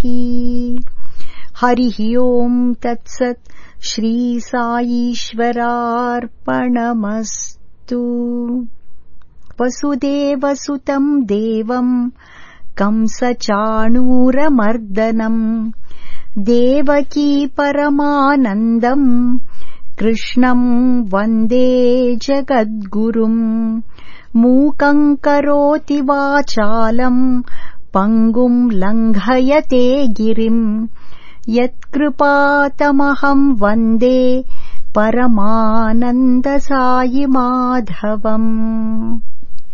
Harihi Om Tat Sat. Shri Sai Ishwararpanamastu. Vasudeva Sutam Devam Kamsa Chanura Mardanam Devaki Paramanandam Krishnam Vande Jagadgurum. Mukam Karoti Vachalam Pangum Langhayate Girim Yat Kripatamaham Vande Paramananda Sai Madhavam.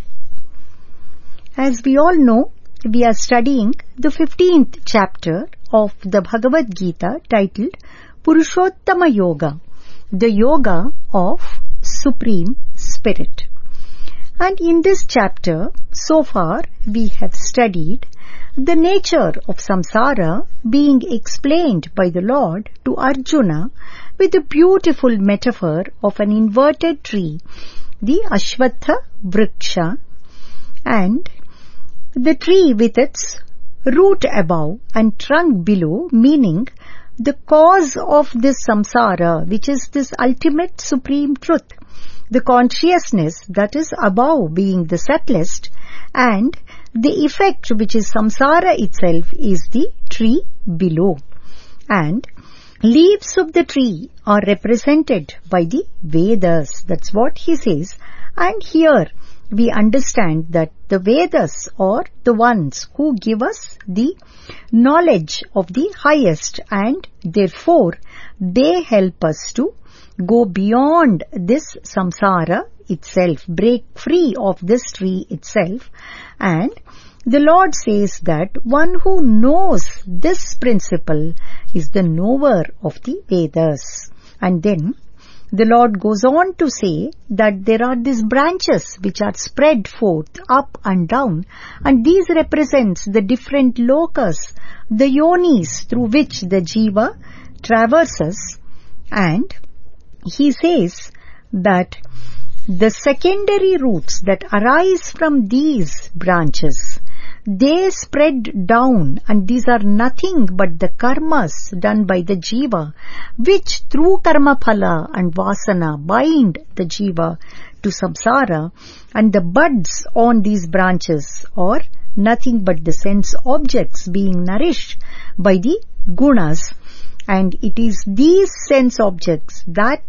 As we all know, we are studying the 15th chapter of the Bhagavad Gita titled Purushottama Yoga, the Yoga of Supreme Spirit. And in this chapter, so far, we have studied the nature of samsara being explained by the Lord to Arjuna with a beautiful metaphor of an inverted tree, the Ashwatha Vriksha, and the tree with its root above and trunk below, meaning the cause of this samsara, which is this ultimate supreme truth, the consciousness that is above being the subtlest, and the effect, which is samsara itself, is the tree below. And leaves of the tree are represented by the Vedas. That's what he says. And here we understand that the Vedas are the ones who give us the knowledge of the highest, and therefore they help us to go beyond this samsara itself, break free of this tree itself. And the Lord says that one who knows this principle is the knower of the Vedas. And then the Lord goes on to say that there are these branches which are spread forth up and down, and these represents the different lokas, the yonis through which the jiva traverses. And he says that the secondary roots that arise from these branches, they spread down, and these are nothing but the karmas done by the jiva, which through karma phala and vasana bind the jiva to samsara, and the buds on these branches are nothing but the sense objects being nourished by the gunas. And it is these sense objects that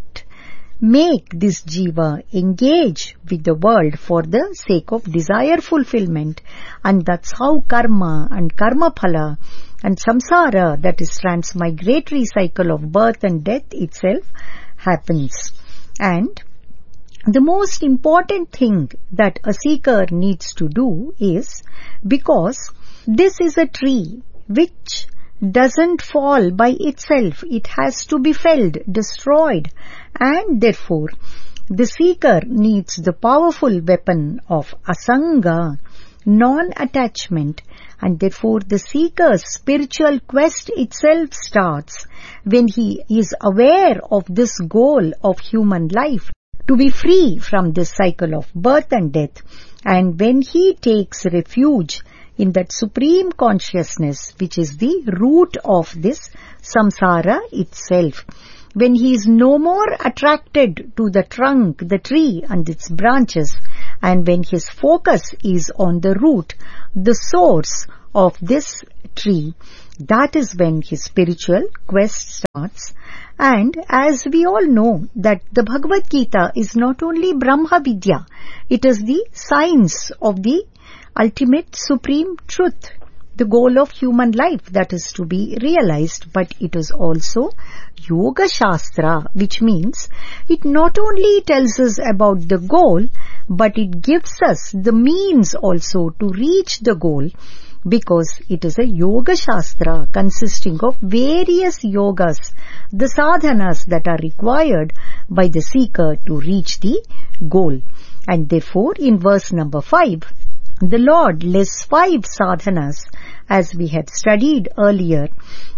make this jiva engage with the world for the sake of desire fulfillment. And that's how karma and karma phala and samsara, that is transmigratory cycle of birth and death itself, happens. And the most important thing that a seeker needs to do is, because this is a tree which doesn't fall by itself, it has to be felled, destroyed, and therefore the seeker needs the powerful weapon of asanga, non-attachment, and therefore the seeker's spiritual quest itself starts when he is aware of this goal of human life, to be free from this cycle of birth and death, and when he takes refuge in that supreme consciousness which is the root of this samsara itself. When he is no more attracted to the trunk, the tree and its branches, and when his focus is on the root, the source of this tree, that is when his spiritual quest starts. And as we all know that the Bhagavad Gita is not only Brahma Vidya, it is the science of the ultimate supreme truth, the goal of human life that is to be realized, but it is also Yoga Shastra, which means it not only tells us about the goal, but it gives us the means also to reach the goal, because it is a Yoga Shastra consisting of various yogas, the sadhanas that are required by the seeker to reach the goal. And therefore, in verse number 5, the Lord lists 5 sadhanas, as we had studied earlier,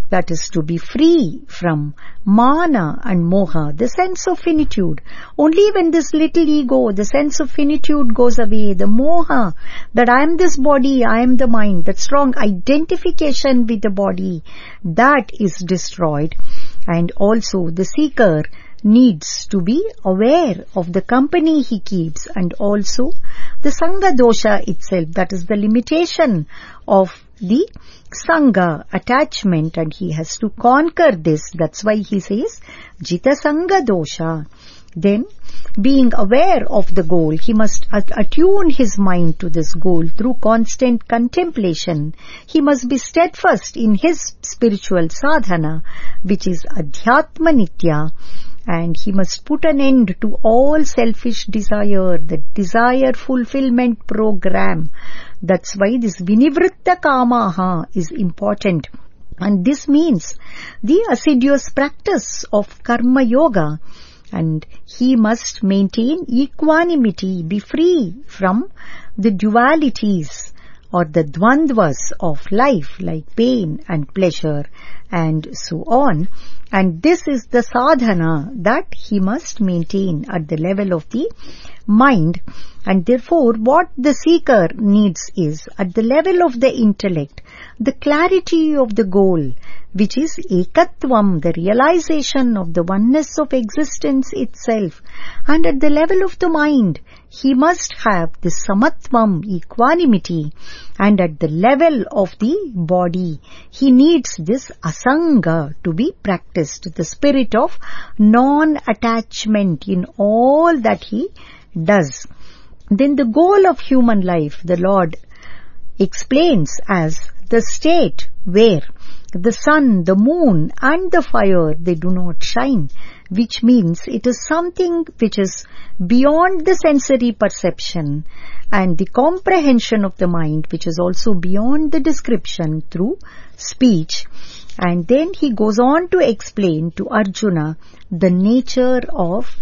that is to be free from mana and moha, the sense of finitude. Only when this little ego, the sense of finitude goes away, the moha, that I am this body, I am the mind, that strong identification with the body, that is destroyed. And also the seeker needs to be aware of the company he keeps, and also the sangha dosha itself, that is the limitation of the sangha attachment, and he has to conquer this. That's why he says jita sangha dosha. Then, being aware of the goal, he must attune his mind to this goal through constant contemplation. He must be steadfast in his spiritual sadhana, which is adhyatma nitya, and he must put an end to all selfish desire, the desire fulfillment program. That's why this vinivritta kamaha is important. And this means the assiduous practice of karma yoga. And he must maintain equanimity, be free from the dualities or the dvandvas of life, like pain and pleasure and so on. And this is the sadhana that he must maintain at the level of the mind. And therefore, what the seeker needs is, at the level of the intellect, the clarity of the goal, which is ekatvam, the realization of the oneness of existence itself. And at the level of the mind, he must have the samatvam, equanimity. And at the level of the body, he needs this asanga to be practiced, the spirit of non-attachment in all that he does. Then the goal of human life, the Lord explains as the state where the sun, the moon and the fire, they do not shine, which means it is something which is beyond the sensory perception and the comprehension of the mind, which is also beyond the description through speech. And then he goes on to explain to Arjuna the nature of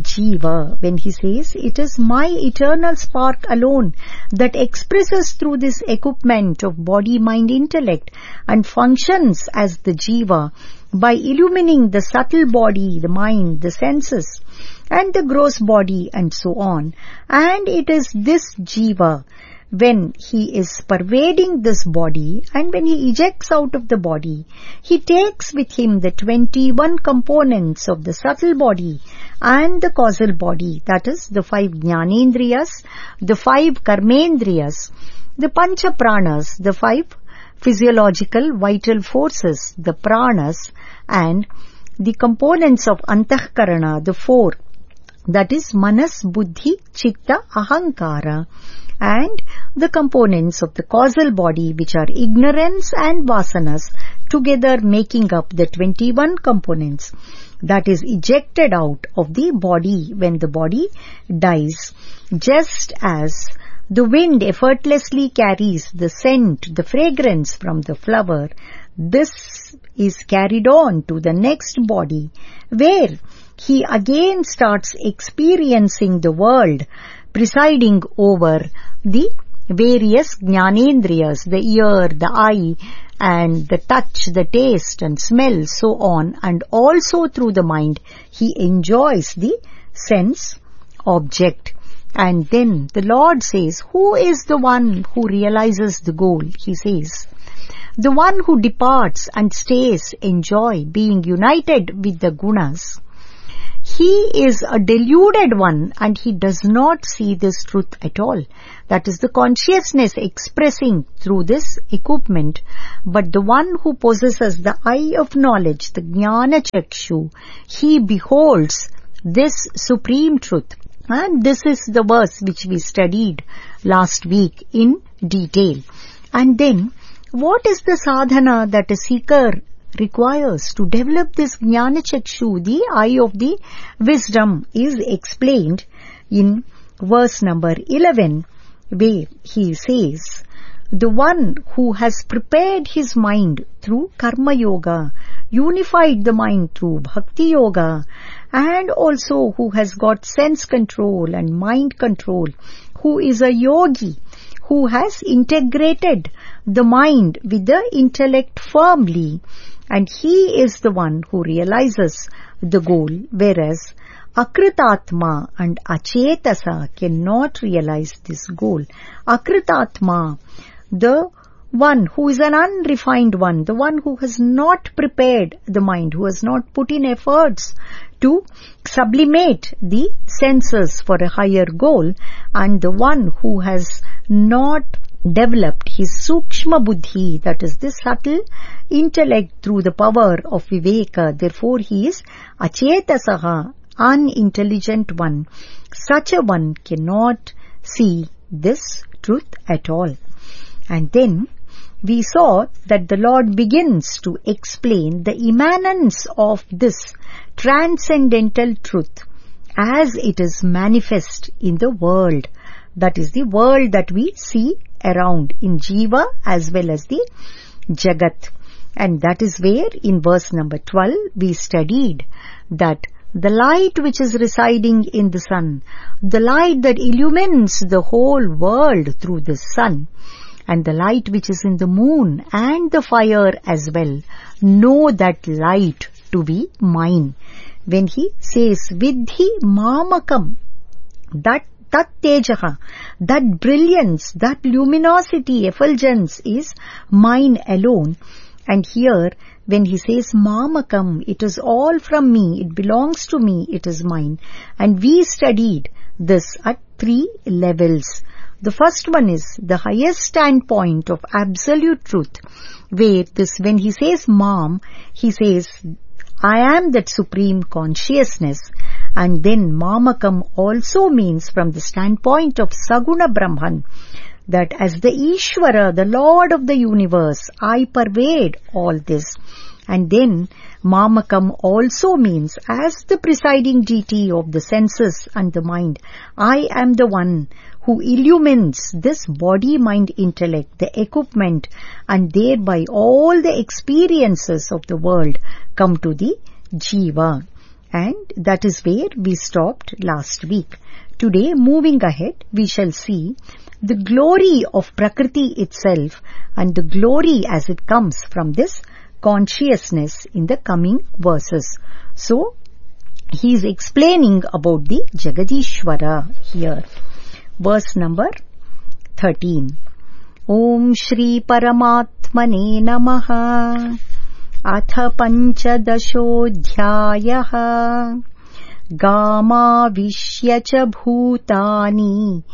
Jiva, when he says, it is my eternal spark alone that expresses through this equipment of body, mind, intellect and functions as the Jiva by illumining the subtle body, the mind, the senses and the gross body and so on. And it is this Jiva, when he is pervading this body and when he ejects out of the body, he takes with him the 21 components of the subtle body and the causal body, that is the 5 jnanendriyas, the 5 karmendriyas, the pancha pranas, the 5 physiological vital forces, the pranas, and the components of antahkarana, the 4, that is manas, buddhi, chitta, ahankara, and the components of the causal body, which are ignorance and vasanas, together making up the 21 components that is ejected out of the body when the body dies. Just as the wind effortlessly carries the scent, the fragrance from the flower, this is carried on to the next body, where he again starts experiencing the world, presiding over the various jnanendriyas, the ear, the eye, and the touch, the taste and smell, so on. And also through the mind, he enjoys the sense object. And then the Lord says, who is the one who realizes the goal? He says, the one who departs and stays, enjoy being united with the gunas. He is a deluded one and he does not see this truth at all. That is the consciousness expressing through this equipment. But the one who possesses the eye of knowledge, the jnana chakshu, he beholds this supreme truth. And this is the verse which we studied last week in detail. And then, what is the sadhana that a seeker requires to develop this jnana chakshu, the eye of the wisdom, is explained in verse number 11, where he says, the one who has prepared his mind through karma yoga, unified the mind through bhakti yoga, and also who has got sense control and mind control, who is a yogi, who has integrated the mind with the intellect firmly, and he is the one who realizes the goal, whereas Akritatma and Achetasa cannot realize this goal. Akritatma, the one who is an unrefined one, the one who has not prepared the mind, who has not put in efforts to sublimate the senses for a higher goal, and the one who has not developed his sukshma buddhi, that is the subtle intellect through the power of viveka. Therefore he is achetasaha, unintelligent one. Such a one cannot see this truth at all. And then we saw that the Lord begins to explain the immanence of this transcendental truth as it is manifest in the world. That is the world that we see around in Jiva as well as the Jagat. And that is where in verse number 12 we studied that the light which is residing in the sun, the light that illumines the whole world through the sun, and the light which is in the moon and the fire as well, know that light to be mine. When he says vidhi mamakam, that tejaha, that brilliance, that luminosity, effulgence is mine alone. And here when he says mamakam, it is all from me, it belongs to me, it is mine. And we studied this at 3 levels. The first one is the highest standpoint of absolute truth, where this, when he says mam, he says I am that supreme consciousness. And then mamakam also means from the standpoint of Saguna Brahman, that as the Ishvara, the Lord of the universe, I pervade all this. And then mamakam also means as the presiding deity of the senses and the mind, I am the one who illumines this body, mind, intellect, the equipment, and thereby all the experiences of the world come to the Jiva. And that is where we stopped last week. Today, moving ahead, we shall see the glory of Prakriti itself and the glory as it comes from this consciousness in the coming verses. So, he is explaining about the Jagadishwara here. Verse number 13. Om Shri Paramatmane Namaha. Atha Panchadashodhyayah. Gamavishya cha bhutani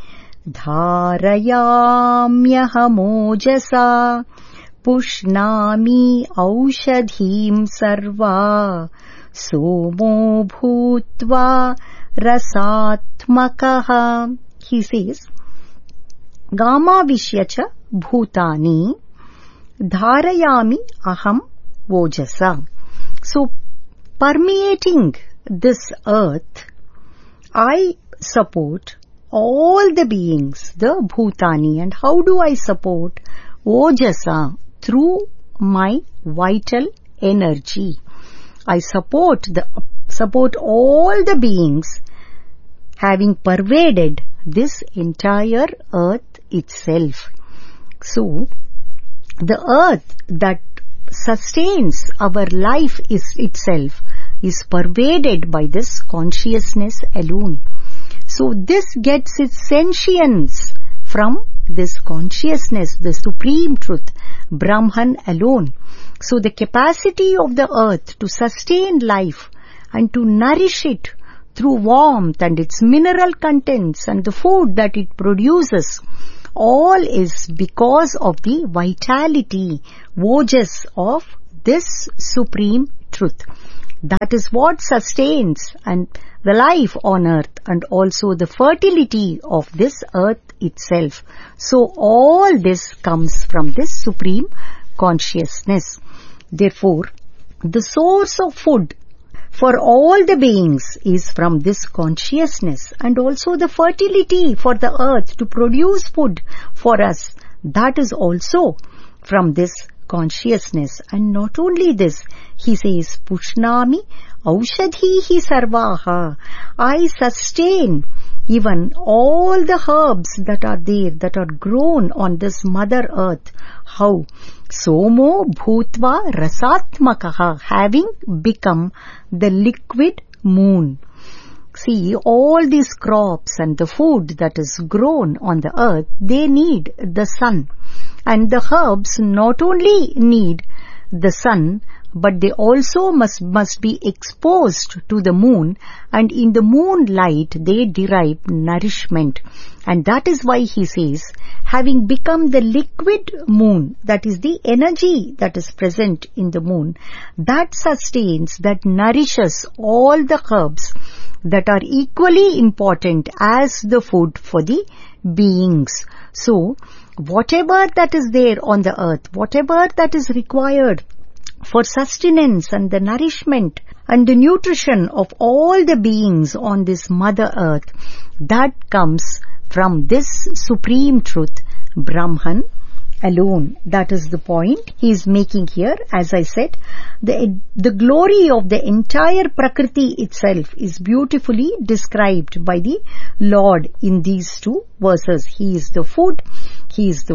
dharayamyaham pushnami aushadhim sarva somo bhutva rasatmakaha. He says, Gamavishya cha bhutani dharayami aham ojasa. So, permeating this earth, I support all the beings, the bhutani. And how do I support? Ojasa, through my vital energy. I support all the beings having pervaded this entire earth itself. So, the earth that sustains our life itself is pervaded by this consciousness alone. So this gets its sentience from this consciousness, the supreme truth, Brahman alone. So the capacity of the earth to sustain life and to nourish it through warmth and its mineral contents and the food that it produces, all is because of the vitality, ojas of this supreme truth. That is what sustains and the life on earth and also the fertility of this earth itself. So all this comes from this supreme consciousness. Therefore, the source of food for all the beings is from this consciousness, and also the fertility for the earth to produce food for us, that is also from this consciousness. And not only this, he says, Pushnami aushadhihi sarvaha. I sustain even all the herbs that are there, that are grown on this Mother Earth. How? Somo bhutva rasatmakaha, having become the liquid moon. See, all these crops and the food that is grown on the earth, they need the sun. And the herbs not only need the sun, but they also must be exposed to the moon, and in the moonlight they derive nourishment. And that is why he says, having become the liquid moon, that is the energy that is present in the moon, that sustains, that nourishes all the herbs that are equally important as the food for the beings. So, whatever that is there on the earth, whatever that is required for sustenance and the nourishment and the nutrition of all the beings on this Mother Earth, that comes from this supreme truth, Brahman alone. That is the point he is making here. As I said, the glory of the entire Prakriti itself is beautifully described by the Lord in these two verses. He is the food, he is the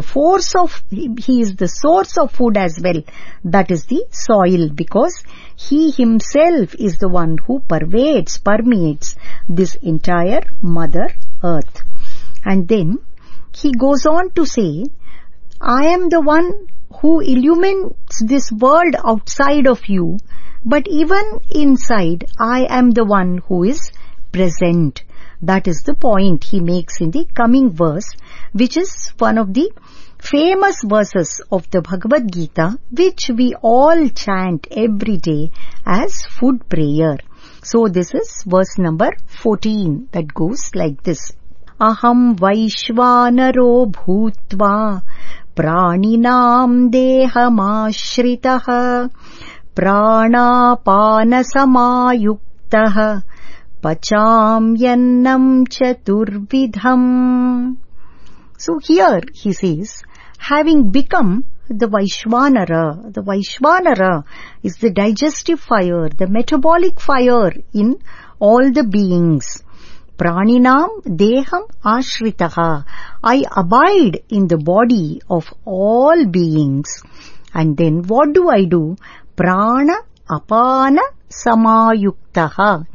source of food as well. That is the soil, because he himself is the one who permeates this entire Mother Earth. And then he goes on to say, I am the one who illumines this world outside of you, but even inside, I am the one who is present. That is the point he makes in the coming verse, which is one of the famous verses of the Bhagavad Gita, which we all chant every day as food prayer. So this is verse number 14, that goes like this. Aham Vaishvanaro bhutva प्राणिनां देहमाश्रितः प्राणापानसमायुक्तः पचाम्यन्नं चतुर्विधम्. So here he says, having become the Vaishvanara is the digestive fire, the metabolic fire in all the beings. Praninam deham ashritaha. I abide in the body of all beings. And then what do I do? Prana apana samayuktaha.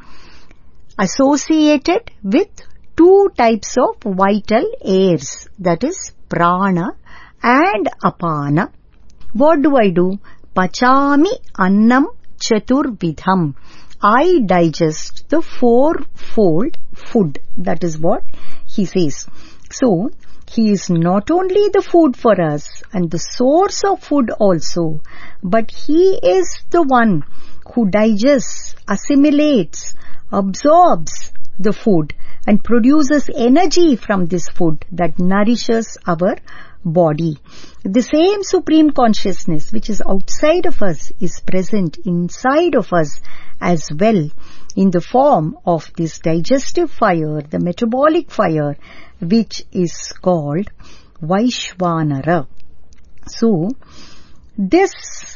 Associated with two types of vital airs. That is prana and apana. What do I do? Pachami annam chaturvidham. I digest the fourfold food. That is what he says. So, he is not only the food for us and the source of food also, but he is the one who digests, assimilates, absorbs the food and produces energy from this food that nourishes our body. The same supreme consciousness which is outside of us is present inside of us as well in the form of this digestive fire, the metabolic fire, which is called Vaishvanara. So, this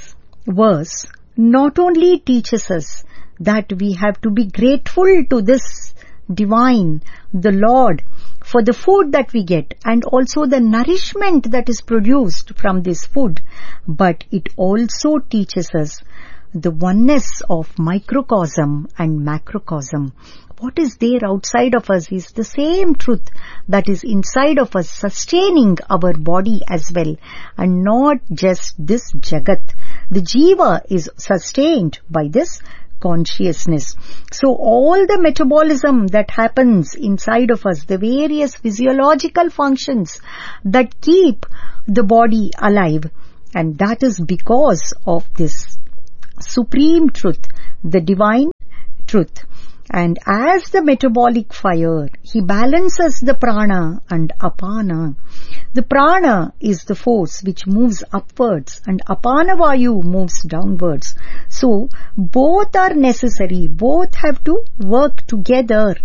verse not only teaches us that we have to be grateful to this divine, the Lord, for the food that we get and also the nourishment that is produced from this food, but it also teaches us the oneness of microcosm and macrocosm. What is there outside of us is the same truth that is inside of us, sustaining our body as well, and not just this Jagat. The Jiva is sustained by this consciousness. So all the metabolism that happens inside of us, the various physiological functions that keep the body alive, and that is because of this supreme truth, the divine truth. And as the metabolic fire, he balances the prana and apana. The prana is the force which moves upwards and apana vayu moves downwards. So both are necessary, both have to work together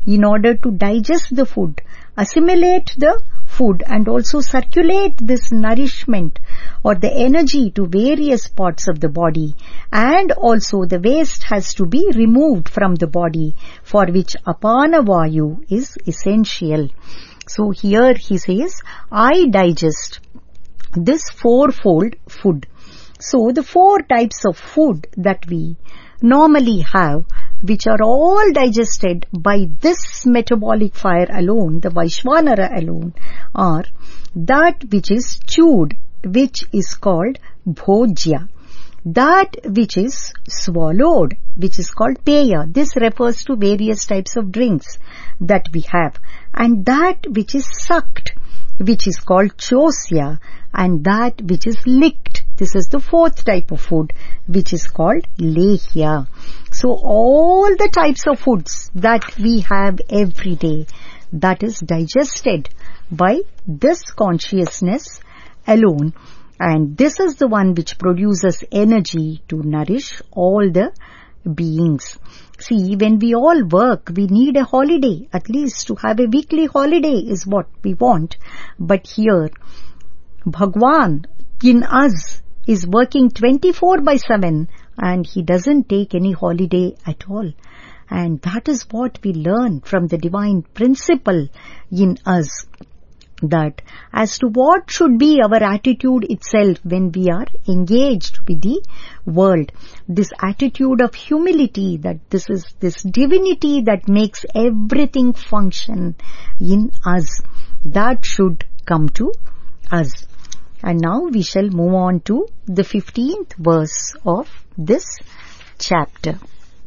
in order to digest the food, assimilate the food, and also circulate this nourishment or the energy to various parts of the body. And also the waste has to be removed from the body, for which apana vayu is essential. So here he says, I digest this fourfold food. So the four types of food that we normally have, which are all digested by this metabolic fire alone, the Vaishvanara alone, are that which is chewed, which is called bhojya, that which is swallowed, which is called peya. This refers to various types of drinks that we have, and that which is sucked, which is called chosya, and that which is licked. This is the fourth type of food, which is called lehya. So all the types of foods that we have every day, that is digested by this consciousness alone, and this is the one which produces energy to nourish all the beings. See, when we all work, we need a holiday. At least to have a weekly holiday is what we want. But here, Bhagwan in us is working 24/7, and he doesn't take any holiday at all. And that is what we learn from the divine principle in us, that as to what should be our attitude itself when we are engaged with the world. This attitude of humility, that this is this divinity that makes everything function in us, that should come to us. And now we shall move on to the 15th verse of this chapter.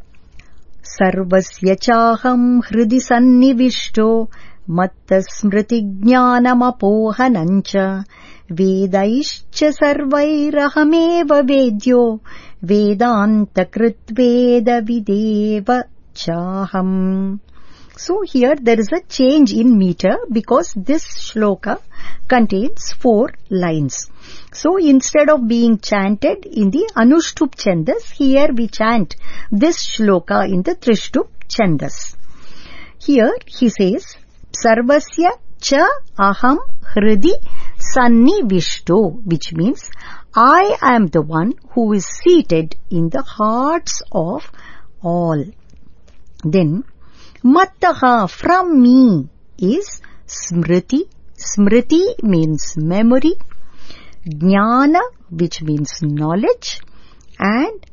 Sarvasya chaham hridi sannivishto matta smriti jnanamapohanancha vedaischa sarvairahameva vedyo vedanta kritveda videva chaham. So here there is a change in meter, because this shloka contains 4 lines. So instead of being chanted in the Anushtup Chandas, here we chant this shloka in the Trishtup Chandas. Here he says, Sarvasya cha aham hridi sannivishto, which means I am the one who is seated in the hearts of all. Then Mattaha, from me, is smriti. Smriti means memory. Jnana, which means knowledge. And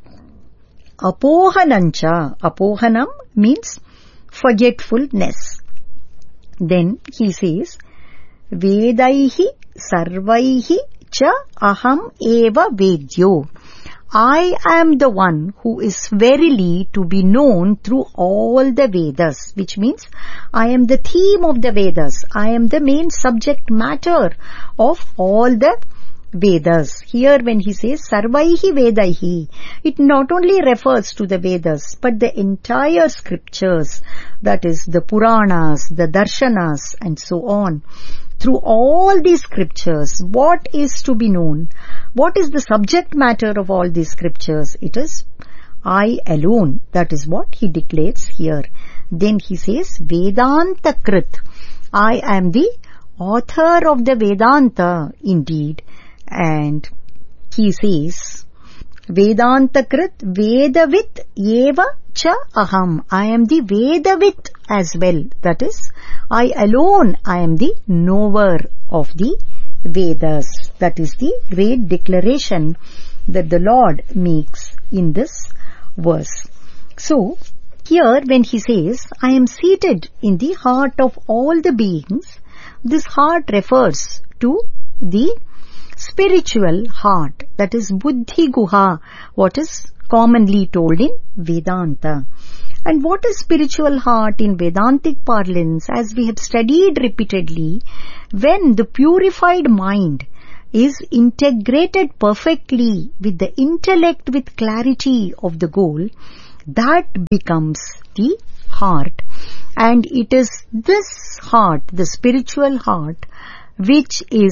apohanancha. Apohanam means forgetfulness. Then he says, Vedaihi sarvaihi cha aham eva vedyo. I am the one who is verily to be known through all the Vedas, which means I am the theme of the Vedas. I am the main subject matter of all the Vedas. Here when he says Sarvaihi Vedaihi, it not only refers to the Vedas, but the entire scriptures, that is the Puranas, the Darshanas, and so on. Through all these scriptures, what is to be known? What is the subject matter of all these scriptures? It is I alone. That is what he declares here. Then he says, Vedanta Krit. I am the author of the Vedanta indeed. And he says, Vedanta Krit Vedavit Eva Cha Aham. I am the Vedavit as well. That is, I alone, I am the knower of the Vedas. That is the great declaration that the Lord makes in this verse. So, here when he says, I am seated in the heart of all the beings, this heart refers to the spiritual heart, that is Buddhi Guha, what is commonly told in Vedanta. And what is spiritual heart in Vedantic parlance? As we have studied repeatedly, when the purified mind is integrated perfectly with the intellect with clarity of the goal, that becomes the heart. And it is this heart, the spiritual heart, which is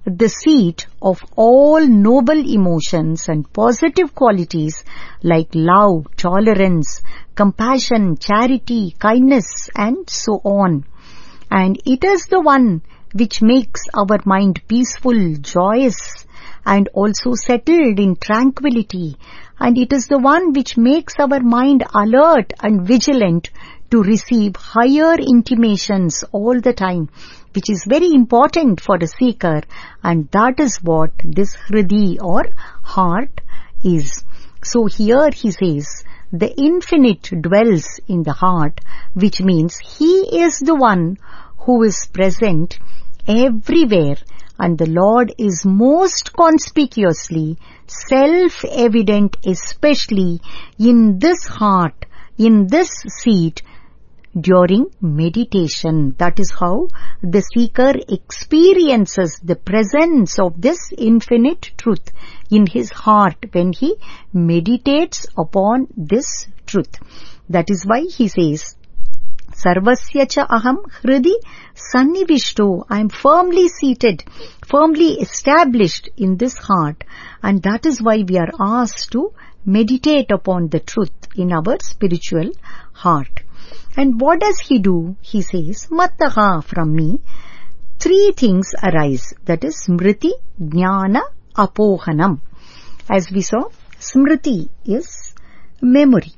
the seat of all noble emotions and positive qualities like love, tolerance, compassion, charity, kindness, and so on. And it is the one which makes our mind peaceful, joyous, and also settled in tranquility. And it is the one which makes our mind alert and vigilant to receive higher intimations all the time, which is very important for a seeker. And that is what this Hridi or heart is. So here he says, the infinite dwells in the heart, which means he is the one who is present everywhere, and the Lord is most conspicuously self-evident, especially in this heart, in this seat, during meditation. That is how the seeker experiences the presence of this infinite truth in his heart when he meditates upon this truth. That is why he says, Sarvasya cha aham hridi sannivishto. I am firmly seated, firmly established in this heart. And that is why we are asked to meditate upon the truth in our spiritual heart. And what does he do? He says, Mattaha, from me, three things arise. That is smriti, jnana, apohanam. As we saw, smriti is memory.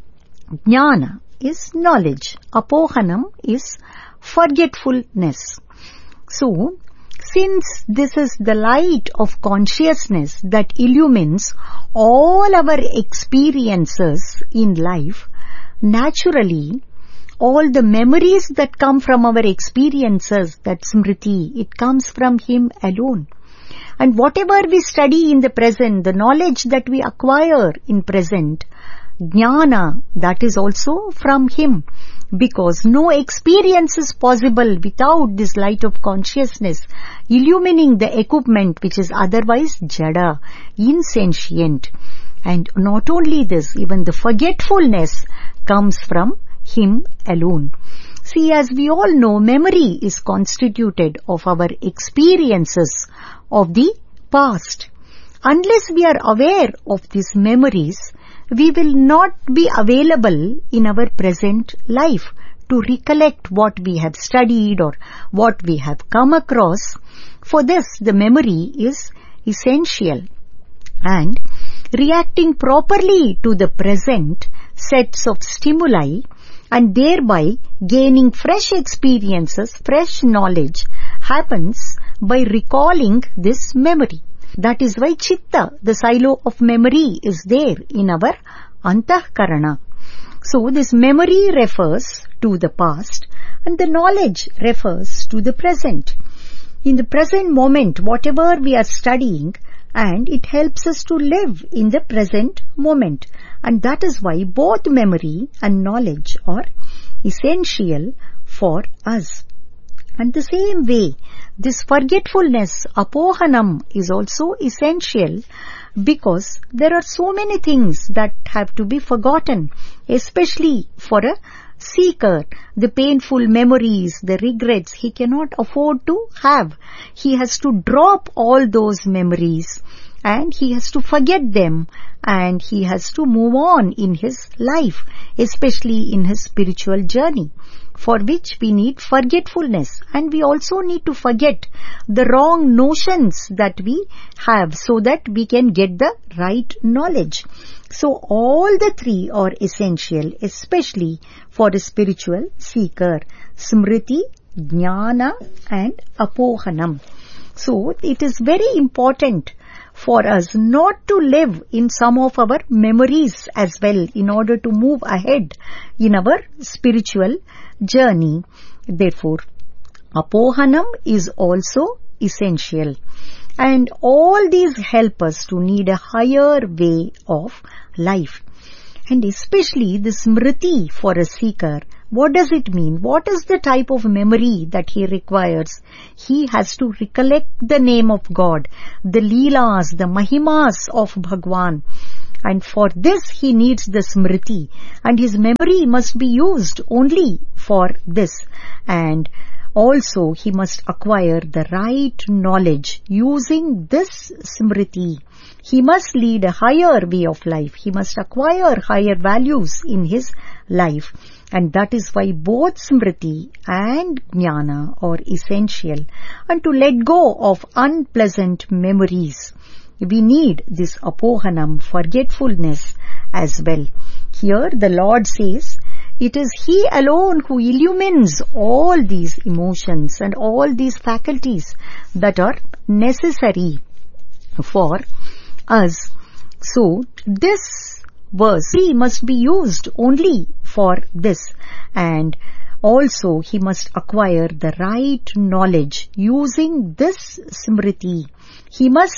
Jnana is knowledge. Apohanam is forgetfulness. So, since this is the light of consciousness that illumines all our experiences in life, naturally, all the memories that come from our experiences, that smriti, it comes from him alone. And whatever we study in the present, the knowledge that we acquire in present, jnana, that is also from him. Because no experience is possible without this light of consciousness illumining the equipment which is otherwise jada, insentient. And not only this, even the forgetfulness comes from him alone. See, as we all know, memory is constituted of our experiences of the past. Unless we are aware of these memories, we will not be available in our present life to recollect what we have studied or what we have come across. For this, the memory is essential. And reacting properly to the present sets of stimuli and thereby gaining fresh experiences, fresh knowledge happens by recalling this memory. That is why chitta, the silo of memory, is there in our antahkarana. So this memory refers to the past and the knowledge refers to the present. In the present moment, whatever we are studying, and it helps us to live in the present moment. And that is why both memory and knowledge are essential for us. And the same way, this forgetfulness, apohanam, is also essential because there are so many things that have to be forgotten, especially for a seeker. The painful memories, the regrets, he cannot afford to have. He has to drop all those memories and he has to forget them and he has to move on in his life, especially in his spiritual journey, for which we need forgetfulness. And we also need to forget the wrong notions that we have so that we can get the right knowledge. So all the three are essential, especially for a spiritual seeker. Smriti, jnana and apohanam. So it is very important for us not to live in some of our memories as well in order to move ahead in our spiritual journey. Therefore, apohanam is also essential. And all these help us to need a higher way of life. And especially the smriti for a seeker. What does it mean? What is the type of memory that he requires? He has to recollect the name of God, the leelas, the mahimas of Bhagwan. And for this he needs the smriti. And his memory must be used only for this. And Also, he must acquire the right knowledge using this Smriti. He must lead a higher way of life. He must acquire higher values in his life. And that is why both Smriti and Jnana are essential. And to let go of unpleasant memories, we need this apohanam, forgetfulness as well. Here the Lord says, it is He alone who illumines all these emotions and all these faculties that are necessary for us. So this verse must be used only for this, and also he must acquire the right knowledge using this Smriti. He must